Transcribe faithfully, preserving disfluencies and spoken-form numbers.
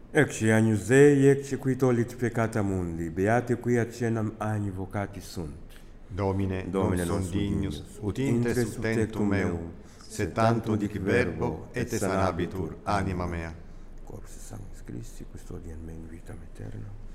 Ecce agnus Dei, ecce qui tollit peccata mundi, beate qui accenam agni vocati sunt. Domine, Domine non son dignus, ut intre sub tentum meum, sed tantum dic verbo, et sanabitur anima mea. Corpus Sanctus Christi, custodian me in vitam aeterna.